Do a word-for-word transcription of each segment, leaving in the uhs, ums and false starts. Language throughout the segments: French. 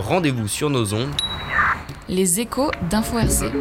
rendez-vous sur nos ondes. Les échos d'Info R C.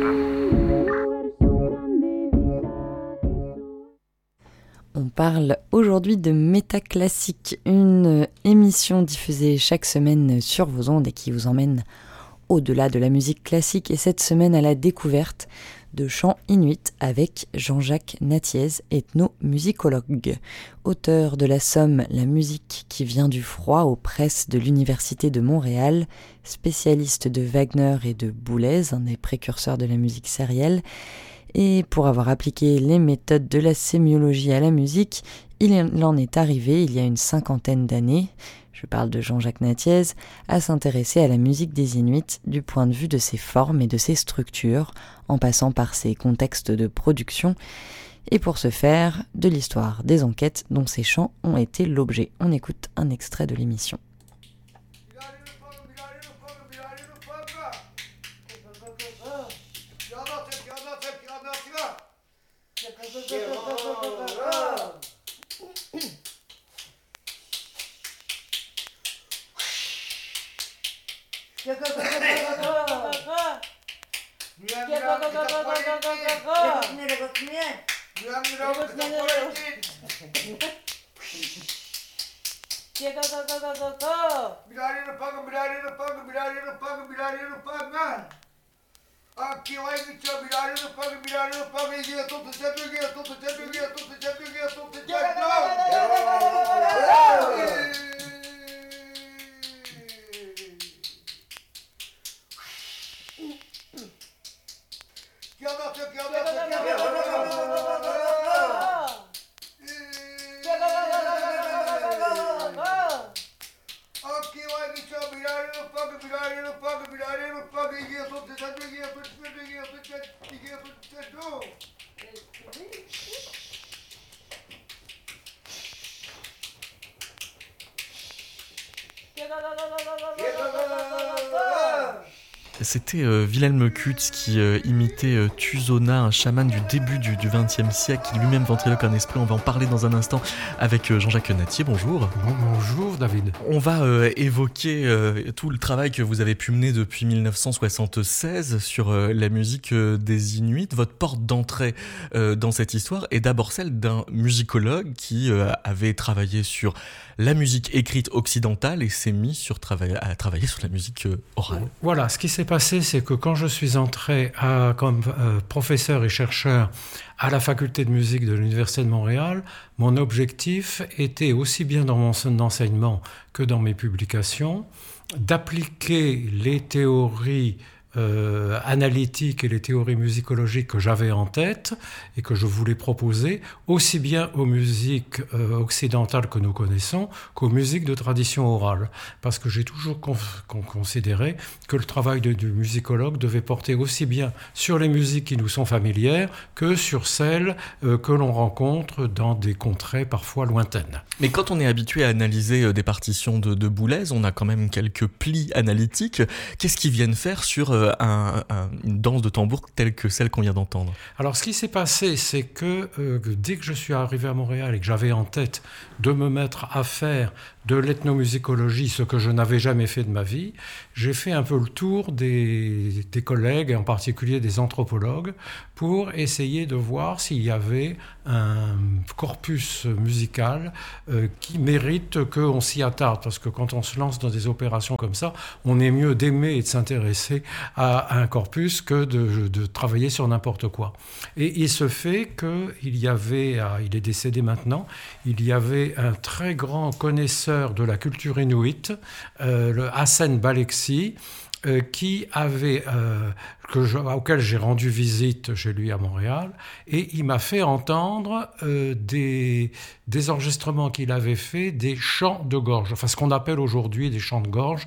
On parle aujourd'hui de Métaclassique, une émission diffusée chaque semaine sur vos ondes et qui vous emmène au-delà de la musique classique et cette semaine à la découverte de chants inuits avec Jean-Jacques Nattiez, ethnomusicologue. Auteur de la somme La musique qui vient du froid aux presses de l'Université de Montréal, spécialiste de Wagner et de Boulez, un des précurseurs de la musique sérielle. Et pour avoir appliqué les méthodes de la sémiologie à la musique, il en est arrivé, il y a une cinquantaine d'années, je parle de Jean-Jacques Nattiez, à s'intéresser à la musique des Inuits du point de vue de ses formes et de ses structures, en passant par ses contextes de production, et pour ce faire, de l'histoire des enquêtes dont ces chants ont été l'objet. On écoute un extrait de l'émission. C'était euh, Wilhelm Kutz qui euh, imitait euh, Tuzona, un chaman du début du vingtième siècle, qui lui-même ventriloque un esprit. On va en parler dans un instant avec euh, Jean-Jacques Nattiez. Bonjour. Bon, bonjour David. On va euh, évoquer euh, tout le travail que vous avez pu mener depuis dix-neuf cent soixante-seize sur euh, la musique euh, des Inuits. Votre porte d'entrée euh, dans cette histoire est d'abord celle d'un musicologue qui euh, avait travaillé sur la musique écrite occidentale et s'est mis sur trava- à travailler sur la musique euh, orale. Voilà, ce qui s'est passé, c'est que quand je suis entré à, comme euh, professeur et chercheur à la faculté de musique de l'Université de Montréal, mon objectif était, aussi bien dans mon enseignement que dans mes publications, d'appliquer les théories Euh, analytiques et les théories musicologiques que j'avais en tête et que je voulais proposer aussi bien aux musiques euh, occidentales que nous connaissons qu'aux musiques de tradition orale. Parce que j'ai toujours conf- con- considéré que le travail de, du musicologue devait porter aussi bien sur les musiques qui nous sont familières que sur celles euh, que l'on rencontre dans des contrées parfois lointaines. Mais quand on est habitué à analyser euh, des partitions de, de Boulez, on a quand même quelques plis analytiques. Qu'est-ce qu'ils viennent faire sur euh, Un, un, une danse de tambour telle que celle qu'on vient d'entendre? Alors ce qui s'est passé, c'est que, euh, que dès que je suis arrivé à Montréal et que j'avais en tête de me mettre à faire de l'ethnomusicologie, ce que je n'avais jamais fait de ma vie, j'ai fait un peu le tour des, des collègues, et en particulier des anthropologues, pour essayer de voir s'il y avait un corpus musical euh, qui mérite qu'on s'y attarde. Parce que quand on se lance dans des opérations comme ça, on est mieux d'aimer et de s'intéresser à un corpus que de, de travailler sur n'importe quoi. Et il se fait qu'il y avait, il est décédé maintenant, il y avait un très grand connaisseur de la culture inuite, euh, le Hassen Balexi, euh, qui avait, euh, que je, auquel j'ai rendu visite chez lui à Montréal, et il m'a fait entendre euh, des, des enregistrements qu'il avait fait des chants de gorge, enfin ce qu'on appelle aujourd'hui des chants de gorge.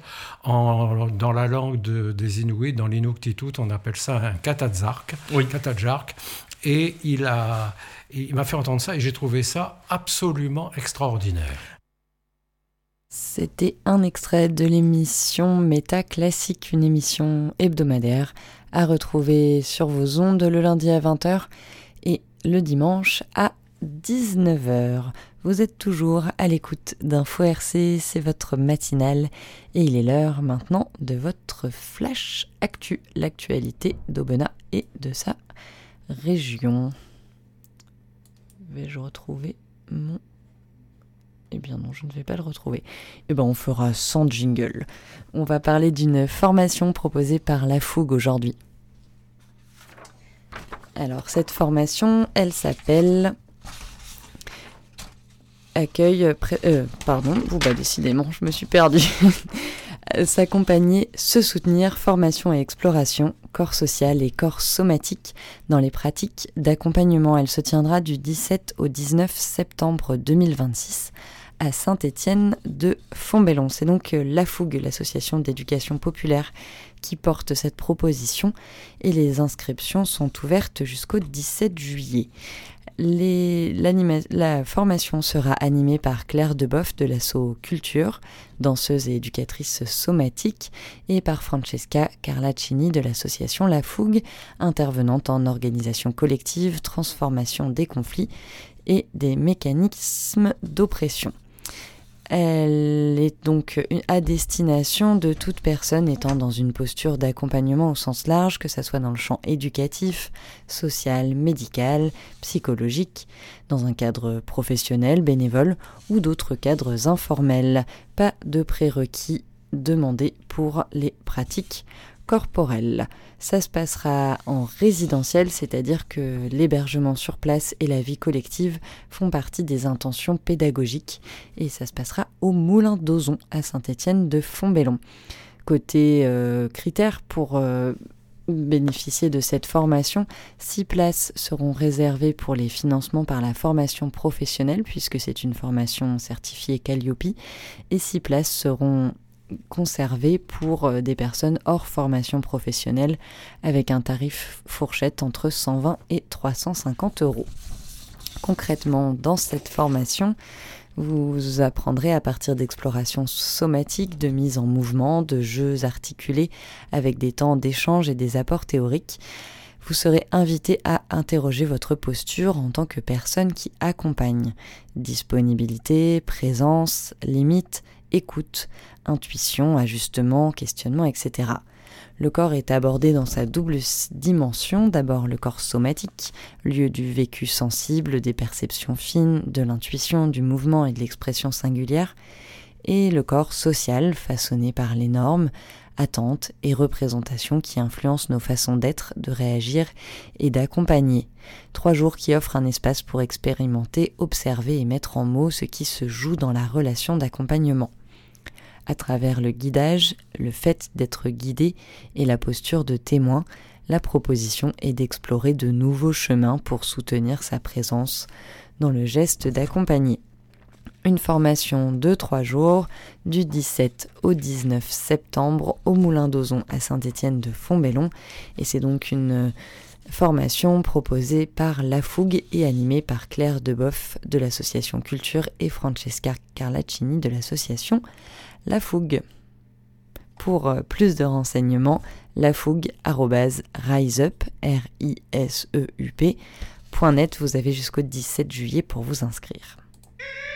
En, dans la langue de, des Inuits, dans l'Inuktitut, on appelle ça un katadzark. Oui. Katadzark. Et il, a, il m'a fait entendre ça, et j'ai trouvé ça absolument extraordinaire. C'était un extrait de l'émission Métaclassique, une émission hebdomadaire à retrouver sur vos ondes le lundi à vingt heures et le dimanche à dix-neuf heures. Vous êtes toujours à l'écoute d'Info R C, c'est votre matinale et il est l'heure maintenant de votre flash actu, l'actualité d'Aubenas et de sa région. Vais-je retrouver mon... Eh bien non, je ne vais pas le retrouver. Eh bien on fera sans jingle. On va parler d'une formation proposée par La Fougue aujourd'hui. Alors cette formation, elle s'appelle Accueil... Pré... Euh, pardon, oh, bah, décidément, je me suis perdue. S'accompagner, se soutenir, formation et exploration, corps social et corps somatique dans les pratiques d'accompagnement. Elle se tiendra du dix-sept au dix-neuf septembre deux mille vingt-six à Saint-Étienne-de-Fontbellon. C'est donc La Fougue, l'association d'éducation populaire, qui porte cette proposition et les inscriptions sont ouvertes jusqu'au dix-sept juillet. Les, la formation sera animée par Claire Deboeuf de l'asso Culture, danseuse et éducatrice somatique, et par Francesca Carlacini de l'association La Fougue, intervenante en organisation collective, transformation des conflits et des mécanismes d'oppression. Elle est donc à destination de toute personne étant dans une posture d'accompagnement au sens large, que ce soit dans le champ éducatif, social, médical, psychologique, dans un cadre professionnel, bénévole ou d'autres cadres informels. Pas de prérequis demandés pour les pratiques corporelle. Ça se passera en résidentiel, c'est-à-dire que l'hébergement sur place et la vie collective font partie des intentions pédagogiques et ça se passera au Moulin d'Ozon à Saint-Étienne-de-Fontbellon. Côté euh, critères pour euh, bénéficier de cette formation, six places seront réservées pour les financements par la formation professionnelle puisque c'est une formation certifiée Calliope et six places seront conservés pour des personnes hors formation professionnelle avec un tarif fourchette entre cent vingt et trois cent cinquante euros. Concrètement, dans cette formation, vous apprendrez à partir d'explorations somatiques, de mise en mouvement, de jeux articulés avec des temps d'échange et des apports théoriques. Vous serez invité à interroger votre posture en tant que personne qui accompagne. Disponibilité, présence, limite, écoute, intuition, ajustement, questionnement, et cetera. Le corps est abordé dans sa double dimension, d'abord le corps somatique, lieu du vécu sensible, des perceptions fines, de l'intuition, du mouvement et de l'expression singulière, et le corps social, façonné par les normes, attentes et représentations qui influencent nos façons d'être, de réagir et d'accompagner. Trois jours qui offrent un espace pour expérimenter, observer et mettre en mots ce qui se joue dans la relation d'accompagnement. À travers le guidage, le fait d'être guidé et la posture de témoin, la proposition est d'explorer de nouveaux chemins pour soutenir sa présence dans le geste d'accompagner. Une formation de trois jours, du dix-sept au dix-neuf septembre, au Moulin d'Ozon à Saint-Étienne-de-Fontbellon. Et c'est donc une formation proposée par La Fougue et animée par Claire Deboeuf de l'association Culture et Francesca Carlacini de l'association La Fougue. Pour plus de renseignements, lafougue arobase riseup, R I S E U P, point net, vous avez jusqu'au dix-sept juillet pour vous inscrire.